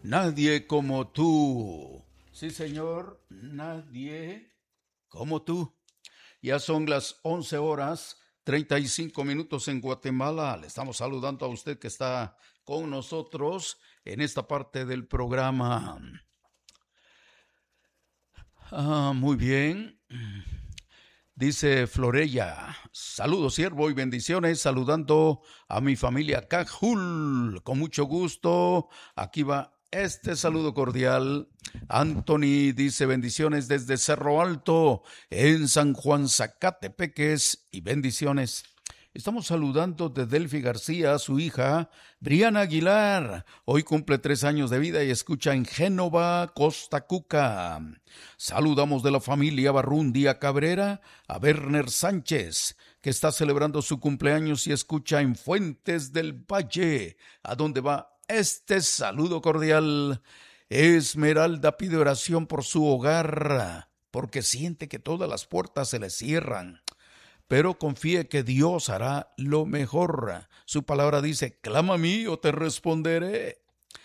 Nadie como tú. Sí, señor, nadie como tú. Ya son las 11:35 en Guatemala. Le estamos saludando a usted que está con nosotros en esta parte del programa. Muy bien. Dice Florella, saludos siervo y bendiciones, saludando a mi familia Cajul, con mucho gusto. Aquí va este saludo cordial. Anthony dice bendiciones desde Cerro Alto, en San Juan Zacatepeques, y bendiciones. Estamos saludando de Delphi García, su hija, Briana Aguilar. Hoy cumple 3 años de vida y escucha en Génova, Costa Cuca. Saludamos de la familia Barrundia Cabrera a Werner Sánchez, que está celebrando su cumpleaños y escucha en Fuentes del Valle, a donde va este saludo cordial. Esmeralda pide oración por su hogar, porque siente que todas las puertas se le cierran, pero confíe que Dios hará lo mejor. Su palabra dice, clama a mí o te responderé.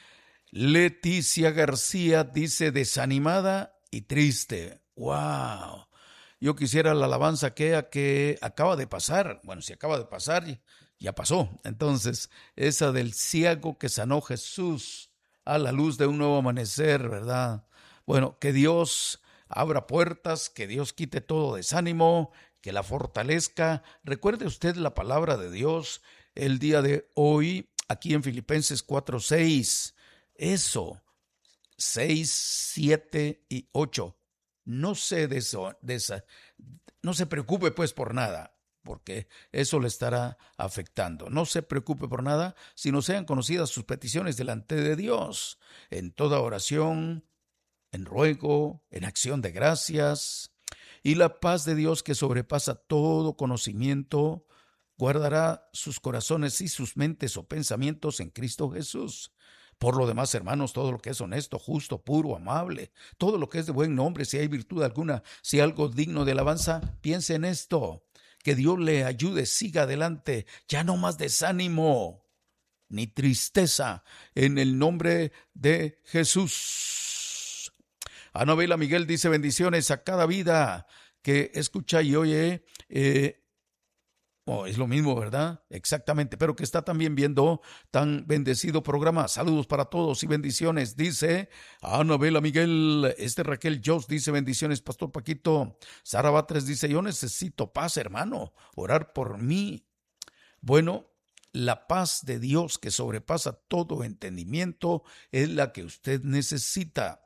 Leticia García dice, desanimada y triste. ¡Wow! Yo quisiera la alabanza que acaba de pasar. Bueno, si acaba de pasar, ya pasó. Entonces, esa del ciego que sanó Jesús a la luz de un nuevo amanecer, ¿verdad? Bueno, que Dios abra puertas, que Dios quite todo desánimo, que la fortalezca. Recuerde usted la palabra de Dios el día de hoy, aquí en Filipenses 4:6. Eso, 6, 7 y 8. No se no se preocupe pues por nada, porque eso le estará afectando. No se preocupe por nada, sino sean conocidas sus peticiones delante de Dios, en toda oración, en ruego, en acción de gracias. Y la paz de Dios, que sobrepasa todo conocimiento, guardará sus corazones y sus mentes o pensamientos en Cristo Jesús. Por lo demás, hermanos, todo lo que es honesto, justo, puro, amable, todo lo que es de buen nombre, si hay virtud alguna, si algo digno de alabanza, piense en esto. Que Dios le ayude, siga adelante, ya no más desánimo ni tristeza, en el nombre de Jesús. Anabela Miguel dice bendiciones a cada vida que escucha y oye. Es lo mismo, ¿verdad? Exactamente, pero que está también viendo tan bendecido programa. Saludos para todos y bendiciones, dice Anabela Miguel. Raquel Jos dice bendiciones, Pastor Paquito. Sara Batres dice, yo necesito paz, hermano, orar por mí. Bueno, la paz de Dios que sobrepasa todo entendimiento es la que usted necesita.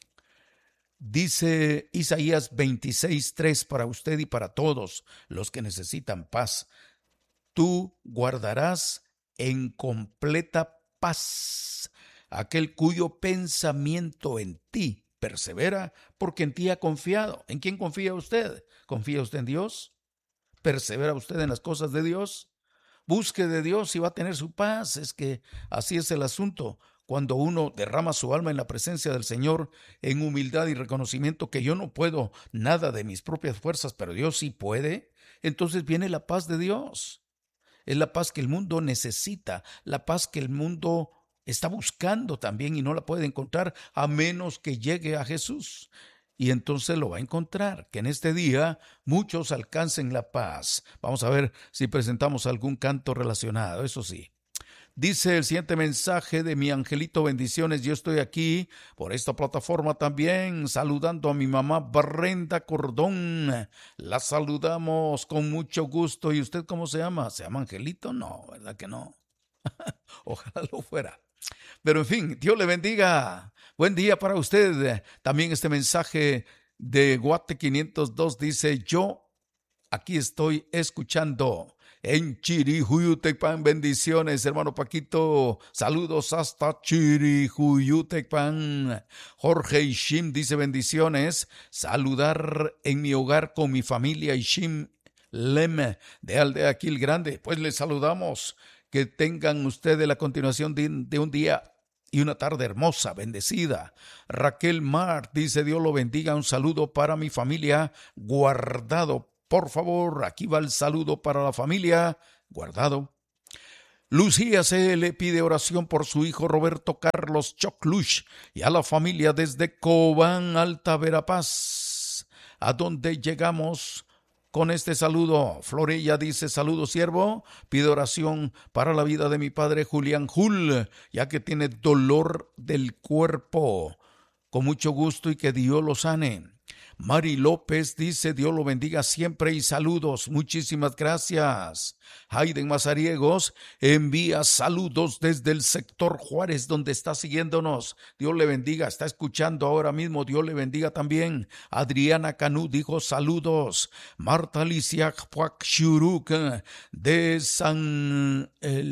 Dice Isaías 26:3 para usted y para todos los que necesitan paz. Tú guardarás en completa paz aquel cuyo pensamiento en ti persevera, porque en ti ha confiado. ¿En quién confía usted? ¿Confía usted en Dios? ¿Persevera usted en las cosas de Dios? Busque de Dios y va a tener su paz. Es que así es el asunto. Cuando uno derrama su alma en la presencia del Señor, en humildad y reconocimiento que yo no puedo nada de mis propias fuerzas, pero Dios sí puede, entonces viene la paz de Dios. Es la paz que el mundo necesita, la paz que el mundo está buscando también y no la puede encontrar a menos que llegue a Jesús. Y entonces lo va a encontrar, que en este día muchos alcancen la paz. Vamos a ver si presentamos algún canto relacionado, eso sí. Dice el siguiente mensaje de mi angelito, bendiciones, yo estoy aquí por esta plataforma también, saludando a mi mamá Brenda Cordón. La saludamos con mucho gusto. ¿Y usted cómo se llama? ¿Se llama Angelito? No, ¿verdad que no? Ojalá lo fuera. Pero en fin, Dios le bendiga. Buen día para usted. También este mensaje de Guate 502 dice, yo aquí estoy escuchando en Chirijuyutecpan. Bendiciones, hermano Paquito. Saludos hasta Chirijuyutecpan. Jorge Ishim dice bendiciones. Saludar en mi hogar con mi familia Ishim Lem de Aldea Quil Grande. Pues les saludamos. Que tengan ustedes la continuación de un día y una tarde hermosa, bendecida. Raquel Mar dice, Dios lo bendiga, un saludo para mi familia Guardado. Por favor, aquí va el saludo para la familia Guardado. Lucía C. le pide oración por su hijo Roberto Carlos Choclush y a la familia desde Cobán, Alta Verapaz. ¿A dónde llegamos con este saludo? Florella dice: saludo siervo, pido oración para la vida de mi padre Julián Jul, ya que tiene dolor del cuerpo. Con mucho gusto y que Dios lo sane. Mari López dice: Dios lo bendiga siempre y saludos. Muchísimas gracias. Hayden Mazariegos envía saludos desde el sector Juárez, donde está siguiéndonos. Dios le bendiga, está escuchando ahora mismo. Dios le bendiga también. Adriana Canú dijo saludos. Marta Alicia Puaxuruk de San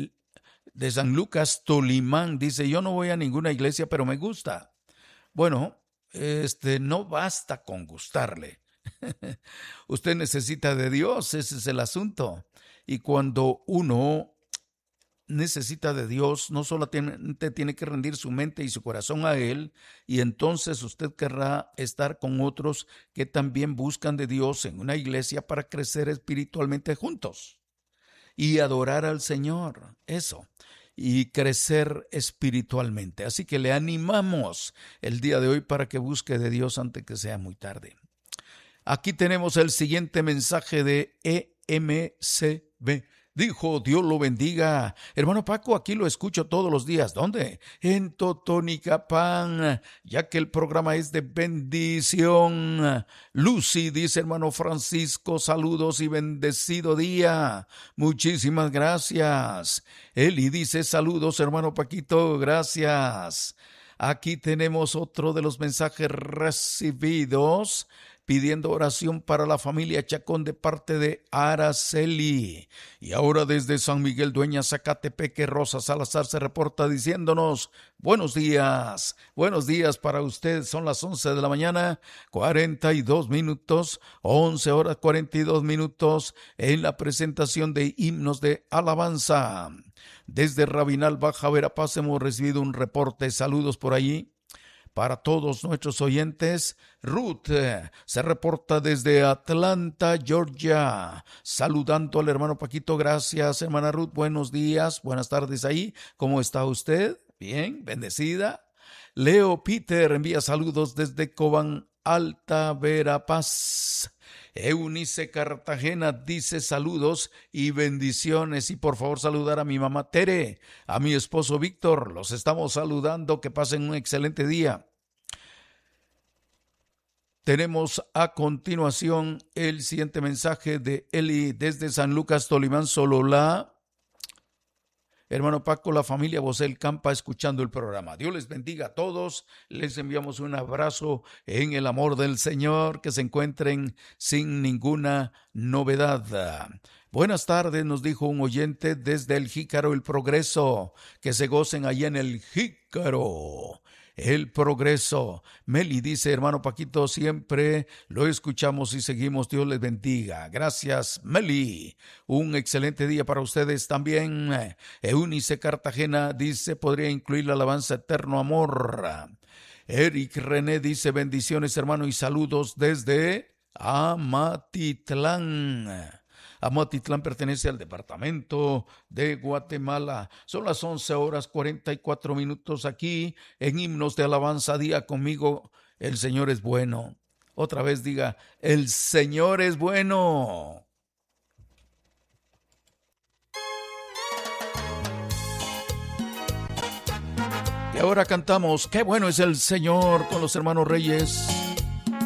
Lucas, Tolimán, dice: yo no voy a ninguna iglesia, pero me gusta. Bueno, no basta con gustarle. Usted necesita de Dios, ese es el asunto. Y cuando uno necesita de Dios, no solamente tiene que rendir su mente y su corazón a Él, y entonces usted querrá estar con otros que también buscan de Dios en una iglesia para crecer espiritualmente juntos y adorar al Señor. Eso. Y crecer espiritualmente. Así que le animamos el día de hoy para que busque de Dios antes que sea muy tarde. Aquí tenemos el siguiente mensaje de EMCB. Dijo: Dios lo bendiga. Hermano Paco, aquí lo escucho todos los días. ¿Dónde? En Totonicapán, ya que el programa es de bendición. Lucy dice: hermano Francisco, saludos y bendecido día. Muchísimas gracias. Eli dice: saludos, hermano Paquito, gracias. Aquí tenemos otro de los mensajes recibidos, pidiendo oración para la familia Chacón de parte de Araceli. Y ahora desde San Miguel Dueña, Zacatepeque, Rosa Salazar se reporta diciéndonos: buenos días para usted. Son las 11 de la mañana, 42 minutos, 11 horas 42 minutos en la presentación de himnos de alabanza. Desde Rabinal, Baja Verapaz, hemos recibido un reporte. Saludos por allí para todos nuestros oyentes. Ruth se reporta desde Atlanta, Georgia, saludando al hermano Paquito. Gracias, hermana Ruth. Buenos días, buenas tardes ahí. ¿Cómo está usted? Bien, bendecida. Leo Peter envía saludos desde Cobán, Alta Verapaz. Eunice Cartagena dice: saludos y bendiciones, y por favor saludar a mi mamá Tere, a mi esposo Víctor. Los estamos saludando, que pasen un excelente día. Tenemos a continuación el siguiente mensaje de Eli desde San Lucas, Tolimán, Sololá. Hermano Paco, la familia Bosel Campa escuchando el programa. Dios les bendiga a todos. Les enviamos un abrazo en el amor del Señor. Que se encuentren sin ninguna novedad. Buenas tardes, nos dijo un oyente desde el Jícaro, El Progreso. Que se gocen allá en el Jícaro, El Progreso. Meli dice: hermano Paquito, siempre lo escuchamos y seguimos. Dios les bendiga. Gracias, Meli. Un excelente día para ustedes también. Eunice Cartagena dice: podría incluir la alabanza Eterno Amor. Eric René dice: bendiciones, hermano, y saludos desde Amatitlán. Amatitlán pertenece al departamento de Guatemala. Son las 11 horas 44 minutos aquí en Himnos de Alabanza. Día conmigo: el Señor es bueno. Otra vez diga: el Señor es bueno. Y ahora cantamos: qué bueno es el Señor, con los hermanos Reyes.